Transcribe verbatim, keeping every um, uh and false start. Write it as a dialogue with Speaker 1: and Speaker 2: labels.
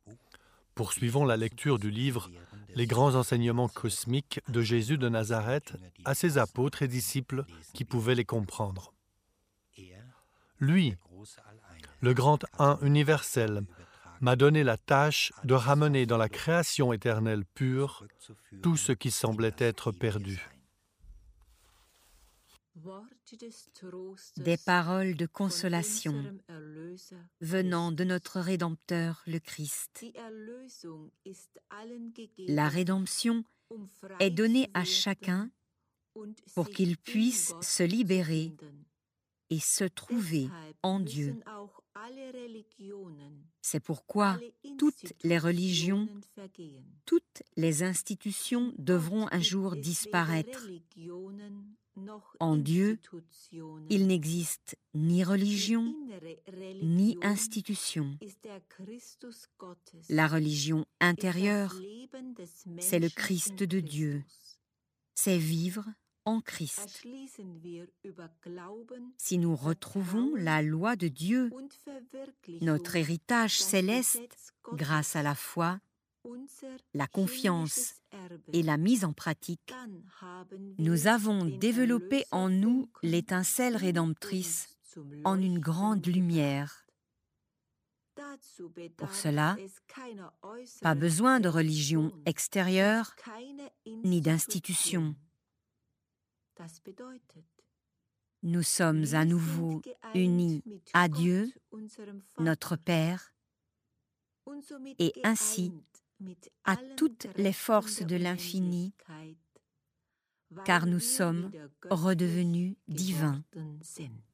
Speaker 1: Poursuivons la lecture du livre « Les grands enseignements cosmiques de Jésus de Nazareth à ses apôtres et disciples qui pouvaient les comprendre. » Lui, le grand Un universel, m'a donné la tâche de ramener dans la création éternelle pure tout ce qui semblait être perdu.
Speaker 2: Des paroles de consolation venant de notre Rédempteur, le Christ. La rédemption est donnée à chacun pour qu'il puisse se libérer et se trouver en Dieu. C'est pourquoi toutes les religions, toutes les institutions devront un jour disparaître. En Dieu, il n'existe ni religion, ni institution. La religion intérieure, c'est le Christ de Dieu. C'est vivre en Christ. Si nous retrouvons la loi de Dieu, notre héritage céleste, grâce à la foi, la confiance et la mise en pratique, nous avons développé en nous l'étincelle rédemptrice en une grande lumière. Pour cela, pas besoin de religion extérieure ni d'institution. Nous sommes à nouveau unis à Dieu, notre Père, et ainsi à toutes les forces de l'infini, car nous sommes redevenus divins.